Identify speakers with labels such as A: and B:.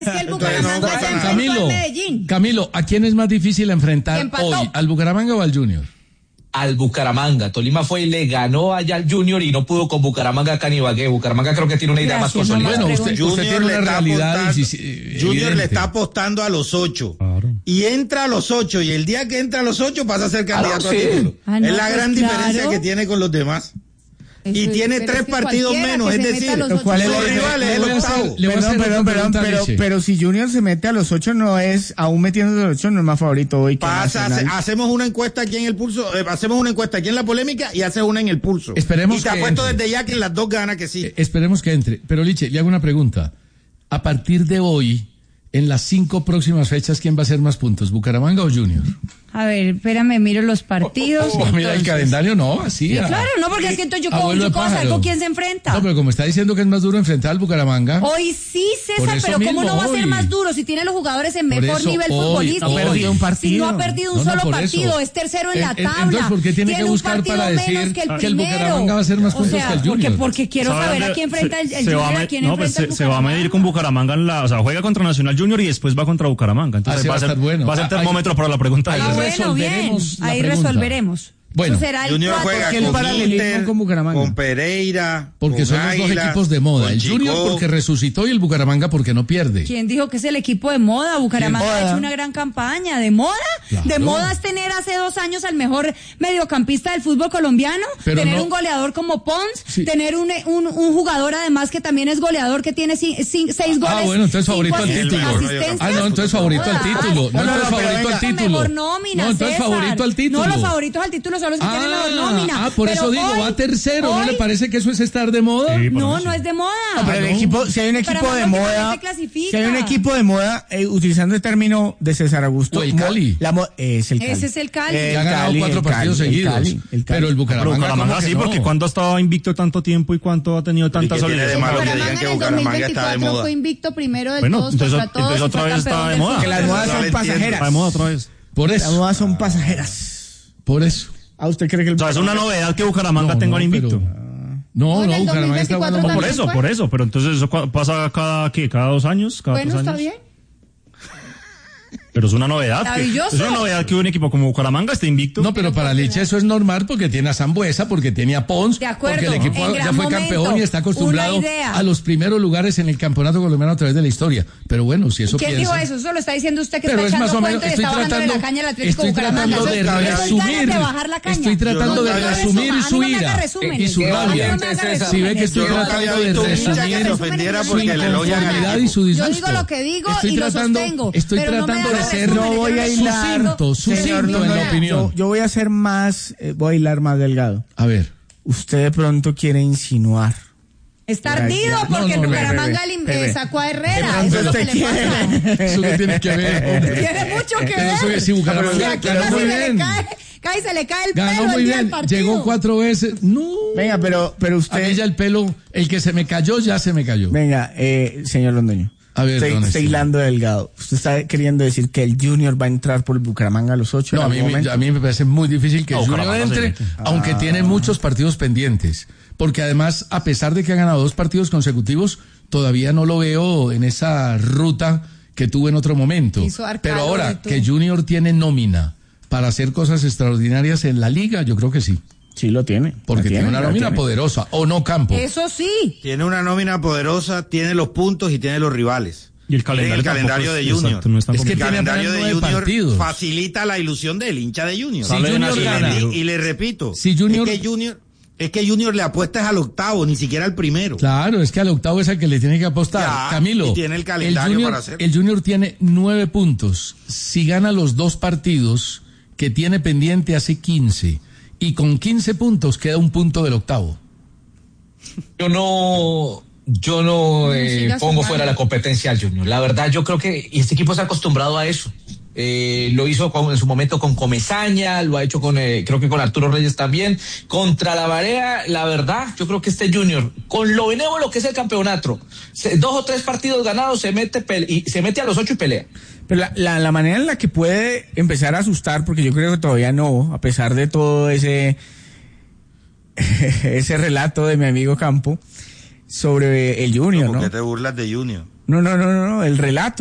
A: Es que el Bucaramanga se enfrentó al Medellín.
B: Camilo, ¿a quién es más difícil enfrentar hoy? ¿Al Bucaramanga o al Junior?
C: Al Bucaramanga. Tolima fue y le ganó allá al Junior y no pudo con Bucaramanga acá en Ibagué. Bucaramanga creo que tiene una idea más consolidada.
B: Bueno, usted tiene una realidad.
D: Junior le está apostando a los 8. Claro. Y entra a los 8. Y el día que entra a los 8 pasa a ser candidato a título. Es la gran diferencia que tiene con los demás. Y tiene 3 partidos menos, es decir,
E: ¿cuál es
D: los rivales?
E: Pero si Junior se mete a los 8 no es, aún metiéndose a los 8 no es más favorito hoy que
D: hacemos una encuesta aquí en el pulso, hacemos una encuesta aquí en la polémica y hace una en el pulso.
B: Esperemos
D: y te apuesto desde ya que en las dos gana que sí.
B: Esperemos que entre. Pero Liche, le hago una pregunta. A partir de hoy, en las 5 próximas fechas, ¿quién va a hacer más puntos? ¿Bucaramanga o Junior?
A: A ver, espérame, miro los partidos.
B: Mira el calendario, no, así.
A: Sí, claro, no, porque es que entonces yo puedo saber con quién se enfrenta.
B: No, pero como está diciendo que es más duro enfrentar al Bucaramanga.
A: Hoy sí, César, pero ¿cómo no va a ser más duro si tiene los jugadores en mejor nivel futbolístico?
E: No ha perdido un partido.
A: Si no ha perdido un solo partido, es tercero en la tabla.
B: Entonces, ¿por qué tiene que buscar para decir que el Bucaramanga va a ser más puntos que el Junior?
A: Porque quiero saber a quién enfrenta el Junior, a quién enfrenta el Bucaramanga.
F: Se va a medir con Bucaramanga o sea, juega contra Nacional Junior y después va contra Bucaramanga. Entonces va a ser termómetro para la pregunta.
A: Bueno, bien. Ahí resolveremos.
B: Bueno,
D: Junior juega con Inter, con Pereira,
B: porque son los dos equipos de moda. El Junior porque resucitó y el Bucaramanga porque no pierde.
A: ¿Quién dijo que es el equipo de moda? Bucaramanga ha hecho una gran campaña. ¿De moda? Claro. ¿De moda es tener hace 2 años al mejor mediocampista del fútbol colombiano? Pero tener un goleador como Pons, tener un jugador además que también es goleador que tiene 6 goles.
B: Ah, bueno, entonces favorito al título. No, entonces favorito al título. No, entonces favorito al título.
A: Mejor nómina,
B: no, entonces favorito al título.
A: No, los favoritos al título son los que tienen mejor nómina.
B: Por eso digo, va tercero. ¿No le parece que eso es estar de moda?
A: Sí, no es de moda.
E: No, pero el equipo, si hay un equipo de moda, utilizando el término de César Augusto,
B: o el Cali.
E: Es el Cali.
A: Ese es el Cali.
B: Ha ganado 4 partidos seguidos. Pero el Bucaramanga
F: sí, porque ¿cuándo ha estado invicto tanto tiempo y cuánto ha tenido tanta solidez?
D: De malo que digan que Bucaramanga está de moda.
A: Fue invicto primero de todos contra todos.
F: Entonces otra vez está de moda.
E: Que las modas son pasajeras.
F: Está de moda otra vez.
B: Por eso.
E: Las modas son pasajeras.
B: Por eso.
E: ¿A usted cree que
F: o sea, es una novedad que Bucaramanga tenga un invicto?
B: No, Bucaramanga está ganando.
F: Por eso, pero entonces eso pasa cada 2 años, cada 3 años.
A: Está bien.
F: Pero es una novedad.
A: Maravilloso.
F: Es una novedad que un equipo como Bucaramanga esté invicto.
B: No, pero para Liche eso es normal porque tiene a Sambuesa, porque tiene a Pons, porque el equipo ya fue campeón y está acostumbrado a los primeros lugares en el campeonato colombiano a través de la historia. Pero bueno, si eso
A: ¿Quién dijo eso? Eso lo está diciendo usted que
B: pero
A: está echando
B: cuento y está bajando la caña al Atlético Bucaramanga. Estoy tratando de resumir su ira y su rabia. Si ve que estoy tratando de resumir su inconformidad y su disgusto.
A: Yo digo lo que digo y lo sostengo.
B: Estoy tratando de ser sucinto en la opinión.
E: Yo voy a ser voy a hilar más delgado.
B: A ver.
E: Usted de pronto quiere insinuar.
A: Está ardido porque el Bucaramanga sacó a Herrera. Eso es lo que le pasa.
B: Eso que tiene que ver.
A: Tiene mucho que ver.
B: Eso que si Bucaramanga ganó muy bien.
A: Se le cae el pelo.
B: Ganó muy bien. Llegó 4 veces. No.
E: Venga, pero usted.
B: A mí ya el pelo, el que se me cayó, ya se me cayó.
E: Venga, señor Londoño.
B: A ver,
E: estoy hilando delgado. ¿Usted está queriendo decir que el Junior va a entrar por el Bucaramanga a los 8?
B: No, a mí me parece muy difícil que el Junior entre, aunque tiene muchos partidos pendientes. Porque además, a pesar de que ha ganado 2 partidos consecutivos, todavía no lo veo en esa ruta que tuvo en otro momento. Pero ahora que Junior tiene nómina para hacer cosas extraordinarias en la liga, yo creo que sí.
E: Sí lo tiene.
B: Porque tiene una nómina poderosa, ¿o no, Campo?
A: Eso sí.
D: Tiene una nómina poderosa, tiene los puntos y tiene los rivales.
F: Y el calendario
D: de Junior.
F: Exacto, no es
D: que el
B: tiene
D: calendario de Junior
B: partidos.
D: Facilita la ilusión del hincha de Junior.
B: Si Junior gana.
D: Y le repito,
B: si Junior...
D: es que Junior le apuesta al octavo, ni siquiera al primero.
B: Claro, es que al octavo es al que le tiene que apostar.
D: Ya,
B: Camilo,
D: y tiene el calendario para hacerlo.
B: El Junior tiene 9 puntos. Si gana los 2 partidos que tiene pendiente, hace 15. Y con 15 puntos queda 1 punto del octavo.
C: Yo no pongo fuera la competencia al Junior. La verdad, yo creo que este equipo se ha acostumbrado a eso. Lo hizo en su momento con Comesaña, lo ha hecho creo que con Arturo Reyes también. Contra la Barea, la verdad, yo creo que este Junior, con lo benévolo que es el campeonato, 2 o 3 partidos ganados, se mete a los 8 y pelea.
E: Pero la manera en la que puede empezar a asustar, porque yo creo que todavía no, a pesar de todo ese relato de mi amigo Campo sobre el Junior, ¿no?
D: ¿Por qué te burlas de Junior?
E: No, el relato.